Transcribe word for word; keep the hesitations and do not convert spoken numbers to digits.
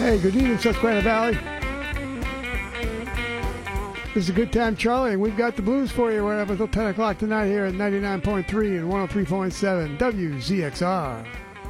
Hey, good evening, Susquehanna Valley. This is a good time, Charlie, and we've got the blues for you right up until ten o'clock tonight here at ninety-nine point three and one oh three point seven W Z X R.